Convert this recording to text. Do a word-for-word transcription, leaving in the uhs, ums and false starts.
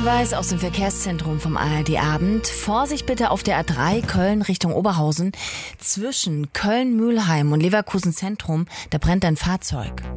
Hinweis aus dem Verkehrszentrum vom A R D Abend. Vorsicht bitte auf der A drei Köln Richtung Oberhausen. Zwischen Köln-Mülheim und Leverkusen Zentrum, da brennt ein Fahrzeug.